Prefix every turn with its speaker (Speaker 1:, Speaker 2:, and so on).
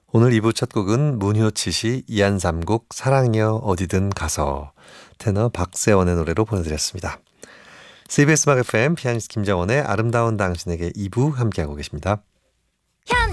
Speaker 1: 오늘 2부 첫 곡은 문효치 씨 이한삼곡 사랑여 어디든 가서 테너 박세원의 노래로 보내드렸습니다. CBS 음악 FM 피아니스트 김정원의 아름다운 당신에게 2부 함께하고 계십니다.